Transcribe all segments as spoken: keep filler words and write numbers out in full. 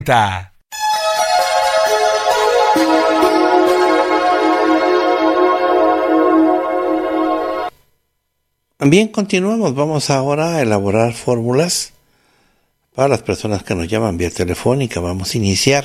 Bien, continuamos. Vamos ahora a elaborar fórmulas para las personas que nos llaman vía telefónica. Vamos a iniciar.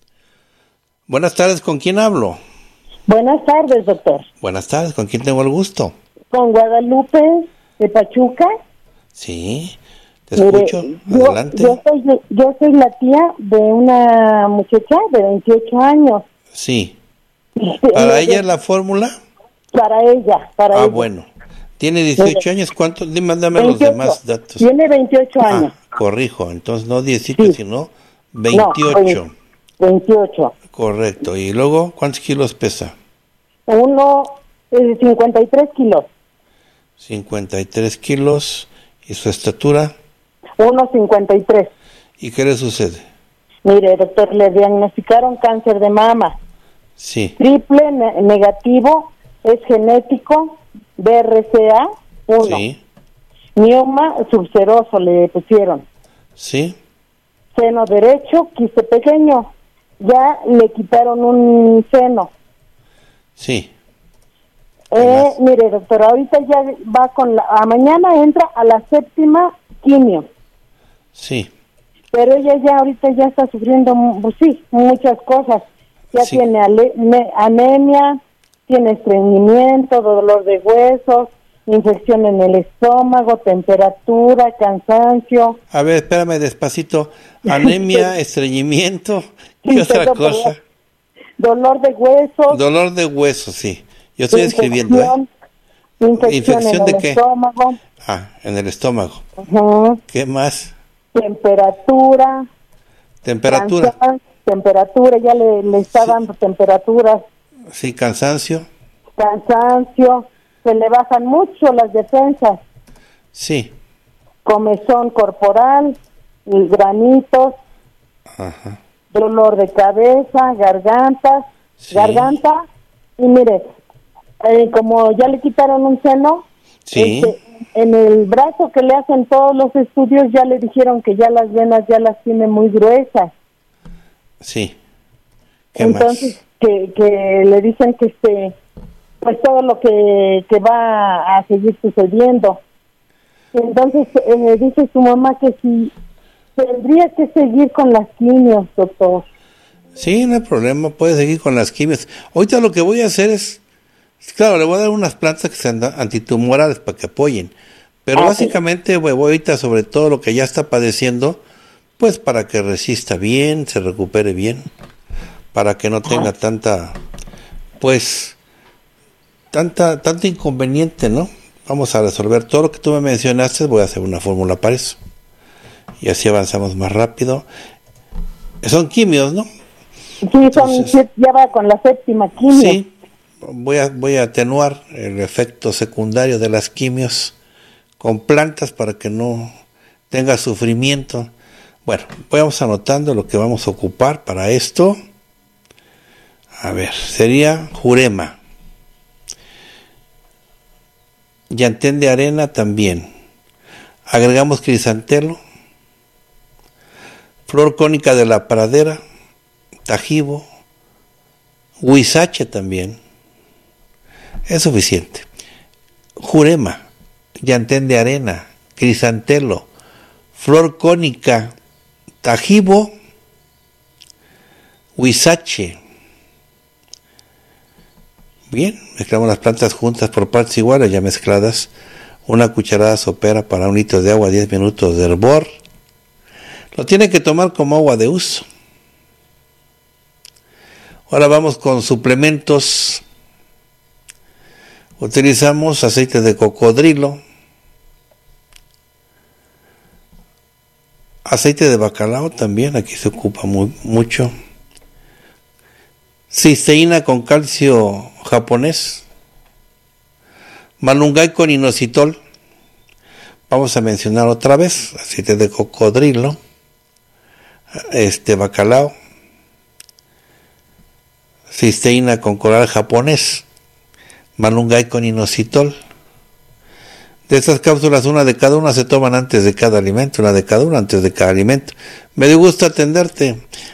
Buenas tardes, ¿con quién hablo? Buenas tardes, doctor. Buenas tardes, ¿con quién tengo el gusto? Con Guadalupe de Pachuca. Sí, te Mire, escucho. Yo, Adelante. yo, soy, yo soy la tía de una muchacha de veintiocho años. Sí. ¿Para ella es la fórmula? Para ella, para ah, ella. Ah, bueno. Tiene dieciocho Mire, años, ¿cuántos? Dime, dame veintiocho, los demás datos. Tiene veintiocho años. Ah, corrijo, entonces no dieciocho, sí. Sino veintiocho. No, veintiocho. Correcto. ¿Y luego cuántos kilos pesa? Uno, eh, cincuenta y tres kilos. cincuenta y tres kilos. ¿Y su estatura? uno cincuenta y tres. ¿Y qué le sucede? Mire, doctor, le diagnosticaron cáncer de mama. Sí. Triple ne- negativo, es genético, B R C A uno. Sí. Mioma subseroso le pusieron. Sí. Seno derecho, quiste pequeño. Ya le quitaron un seno. Sí. Eh, mire, doctor, ahorita ya va con la... A mañana entra a la séptima quimio. Sí. Pero ella ya ahorita ya está sufriendo, pues sí, muchas cosas. Ya Sí. tiene ale- ne- anemia, tiene estreñimiento, dolor de huesos, infección en el estómago, temperatura, cansancio. A ver, espérame despacito. Anemia, estreñimiento, ¿qué otra cosa? Dolor de huesos. Dolor de huesos, sí. Yo estoy escribiendo, ¿eh? Infección, ¿Infección en de el qué? estómago. Ah, en el estómago. Uh-huh. ¿Qué más? Temperatura. Temperatura. Cansan- temperatura, ya le, le está Sí. dando temperaturas. Sí, cansancio. Cansancio. Se le bajan mucho las defensas. Sí. Comezón corporal, y granitos, Ajá. dolor de cabeza, garganta, Sí. garganta, y mire, eh, como ya le quitaron un seno, Sí. este, en el brazo que le hacen todos los estudios ya le dijeron que ya las venas ya las tiene muy gruesas. Sí. ¿Qué Entonces, más? que, que le dicen que este, pues todo lo que, que va a seguir sucediendo. Entonces, eh, dice su mamá que si tendría que seguir con las quimios, doctor. Sí, no hay problema, puede seguir con las quimios. Ahorita lo que voy a hacer es, claro, le voy a dar unas plantas que sean antitumorales para que apoyen, pero Ah, básicamente voy ahorita sobre todo lo que ya está padeciendo, pues para que resista bien, se recupere bien, para que no tenga Ah. tanta, pues, tanta, tanto inconveniente, ¿no? Vamos a resolver todo lo que tú me mencionaste, voy a hacer una fórmula para eso. Y así avanzamos más rápido. Son quimios, ¿no? Sí, son, Entonces, ya va con la séptima quimio. sí, voy a, voy a atenuar el efecto secundario de las quimios con plantas para que no tenga sufrimiento. Bueno, vamos anotando lo que vamos a ocupar para esto. A ver, sería jurema. Llantén de arena también. Agregamos crisantelo, flor cónica de la pradera, tajibo, huizache también. Es suficiente. Jurema, llantén de arena, crisantelo, flor cónica, tajibo, huizache. Bien, mezclamos las plantas juntas por partes iguales, ya mezcladas. Una cucharada sopera para un litro de agua, diez minutos de hervor. Lo tiene que tomar como agua de uso. Ahora vamos con suplementos. Utilizamos aceite de cocodrilo, aceite de bacalao también, aquí se ocupa muy, mucho. Cisteína con calcio japonés, malungay con inositol. Vamos a mencionar otra vez: aceite de cocodrilo, este bacalao, cisteína con coral japonés, malungay con inositol, De estas cápsulas, una de cada una se toman antes de cada alimento, una de cada una antes de cada alimento. Me dio gusto atenderte.